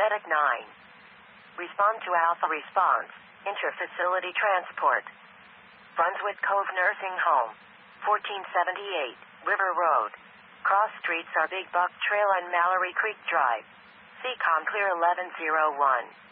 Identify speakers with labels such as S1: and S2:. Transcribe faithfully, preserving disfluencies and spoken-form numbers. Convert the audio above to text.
S1: Medic nine. Respond to Alpha Response. Inter-facility transport. Brunswick Cove Nursing Home. fourteen seventy-eight, River Road. Cross streets are Big Buck Trail and Mallory Creek Drive. C COM clear eleven oh one.